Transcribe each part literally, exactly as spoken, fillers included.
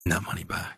that money back.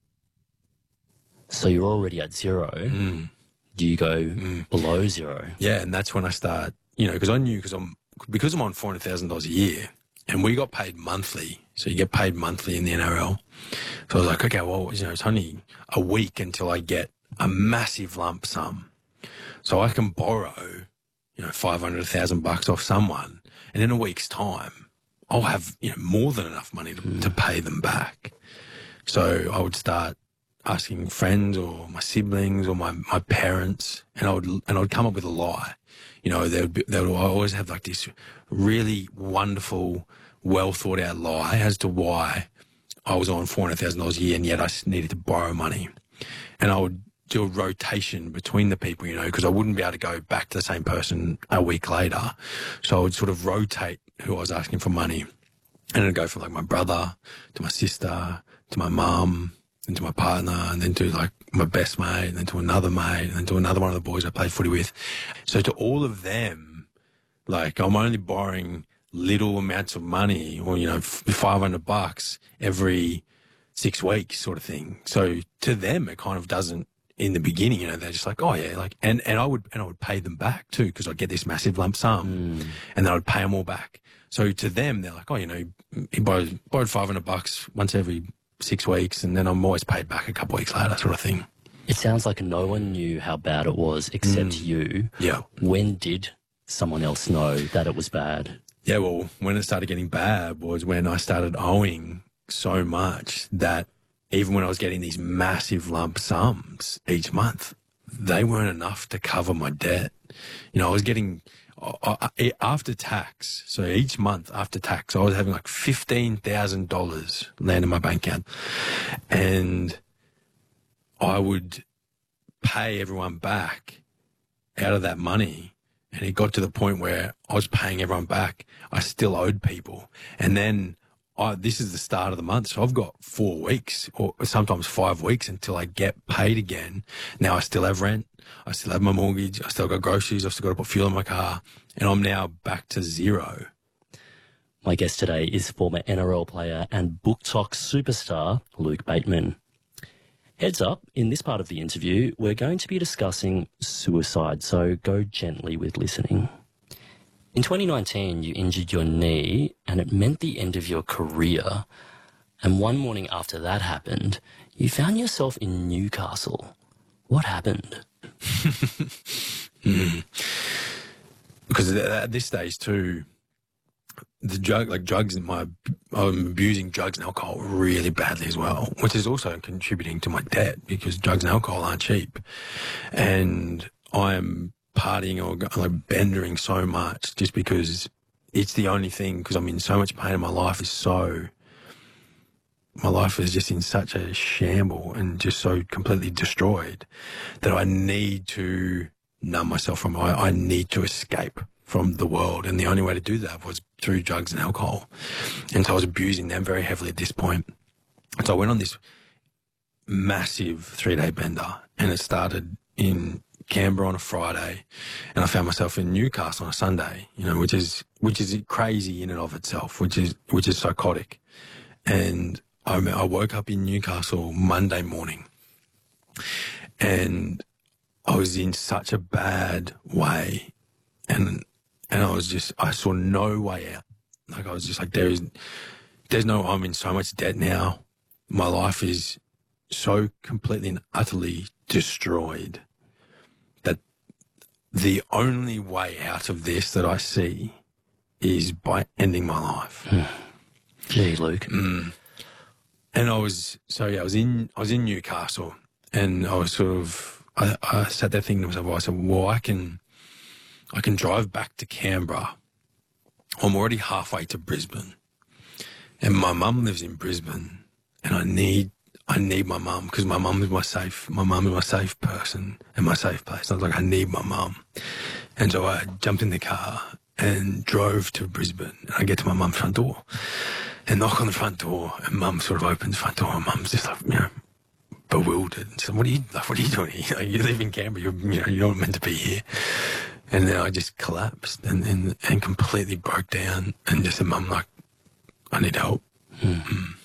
So you're already at zero. Mm. Do you go Mm. below zero? Yeah, and that's when I start, you know, because I knew because I'm because I'm on four hundred thousand dollars a year, and we got paid monthly. So you get paid monthly in the N R L. So I was like, okay, well, you know, it's only a week until I get a massive lump sum, so I can borrow, you know, five hundred thousand bucks off someone, and in a week's time, I'll have, you know, more than enough money to, mm. to pay them back. So I would start asking friends or my siblings or my, my parents, and I would and I would come up with a lie. You know, they would be, they would always have like this really wonderful, well thought out lie as to why I was on four hundred thousand dollars a year and yet I needed to borrow money. And I would do a rotation between the people, you know, because I wouldn't be able to go back to the same person a week later. So I would sort of rotate who I was asking for money. And I'd go from like my brother to my sister to my mum, and to my partner, and then to like my best mate, and then to another mate, and then to another one of the boys I played footy with. So to all of them, like I'm only borrowing little amounts of money, or, you know, five hundred bucks every six weeks sort of thing. So to them, it kind of doesn't, in the beginning, you know, they're just like, oh yeah, like, and, and I would, and I would pay them back too, because I'd get this massive lump sum mm. and then I'd pay them all back. So to them, they're like, oh, you know, he borrowed, borrowed five hundred bucks once every six weeks, and then I'm always paid back a couple of weeks later, sort of thing. It sounds like no one knew how bad it was except mm. you. Yeah. When did someone else know that it was bad? Yeah, well, when it started getting bad was when I started owing so much that even when I was getting these massive lump sums each month, they weren't enough to cover my debt. You know, I was getting... after tax, so each month after tax, I was having like fifteen thousand dollars land in my bank account, and I would pay everyone back out of that money, and it got to the point where I was paying everyone back. I still owed people, and then I, this is the start of the month, so I've got four weeks or sometimes five weeks until I get paid again. Now I still have rent, I still have my mortgage, I still got groceries, I've still got to put fuel in my car, and I'm now back to zero. My guest today is former N R L player and Book Talk superstar Luke Bateman. Heads up, in this part of the interview, we're going to be discussing suicide, so go gently with listening. In twenty nineteen, you injured your knee and it meant the end of your career. And one morning after that happened, you found yourself in Newcastle. What happened? mm. Because at this stage too, the drug, like drugs, in my, I'm abusing drugs and alcohol really badly as well, which is also contributing to my debt because drugs and alcohol aren't cheap. And I'm partying or like bendering so much just because it's the only thing, because I'm in so much pain and my life is so, my life is just in such a shamble and just so completely destroyed that I need to numb myself from, I, I need to escape from the world. And the only way to do that was through drugs and alcohol. And so I was abusing them very heavily at this point. So I went on this massive three-day bender, and it started in Canberra on a Friday, and I found myself in Newcastle on a Sunday, you know, which is, which is crazy in and of itself, which is, which is psychotic. And I, I woke up in Newcastle Monday morning, and I was in such a bad way, and, and I was just, I saw no way out. Like I was just like, there is, there's no, I'm in so much debt now. My life is so completely and utterly destroyed that the only way out of this that I see is by ending my life. Gee, Luke. Mm. And I was, so yeah, I was in, I was in Newcastle, and I was sort of, I, I sat there thinking to myself, well, I said, well, I can, I can drive back to Canberra. I'm already halfway to Brisbane, and my mum lives in Brisbane, and I need, I need my mum, because my mum is my safe, my mum is my safe person and my safe place. I was like, I need my mum. And so I jumped in the car and drove to Brisbane, and I get to my mum's front door and knock on the front door, and mum sort of opens the front door, and mum's just like, you know, bewildered. And she said, what are you, like, what are you doing here? You live in Canberra, you're, you know, you're not meant to be here. And then I just collapsed and, and, and completely broke down and just said, Mum, like, I need help. Mm. Mm.